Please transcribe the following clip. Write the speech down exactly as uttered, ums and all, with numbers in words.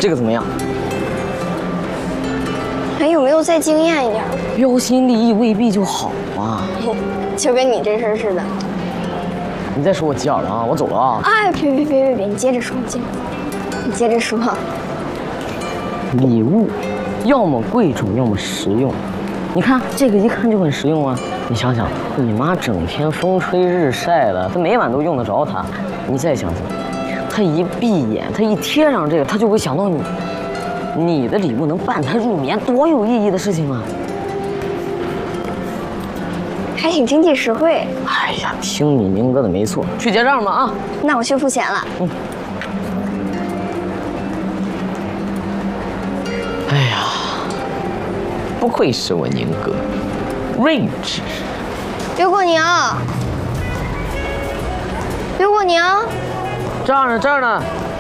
这个怎么样？ 还有没有再惊艳一点？ 标新立异未必就好啊。 就跟你这事儿似的。 你再说我急眼了啊！我走了啊！ 哎，别别别别别，你接着说，你接着，你接着说。 礼物，要么贵重，要么实用。你看这个一看就很实用啊！你想想，你妈整天风吹日晒的，她每晚都用得着它。你再想想，她一闭眼，她一贴上这个，她就会想到你。你的礼物能伴她入眠，多有意义的事情啊！ 还挺经济实惠。 哎呀，听你明哥的没错，去结账吧啊！ 那我去付钱了。 嗯。哎呀， 不愧是我宁哥，睿智。 刘国宁，刘国宁， 这儿呢，这儿呢。